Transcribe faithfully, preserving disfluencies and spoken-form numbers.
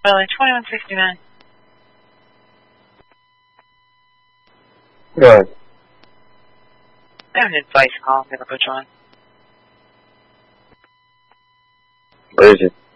Charlie, twenty-one sixty-nine. Go ahead. I have an advice call. I'm going to put you on. Where is it?